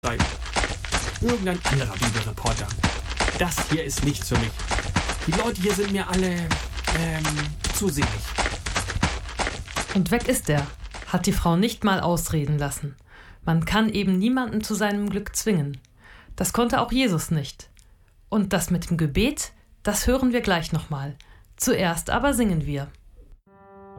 sei. Irgendein anderer Bibelreporter. Das hier ist nichts für mich. Die Leute hier sind mir alle, zu sinnig. Und weg ist er, hat die Frau nicht mal ausreden lassen. Man kann eben niemanden zu seinem Glück zwingen. Das konnte auch Jesus nicht. Und das mit dem Gebet, das hören wir gleich nochmal. Zuerst aber singen wir.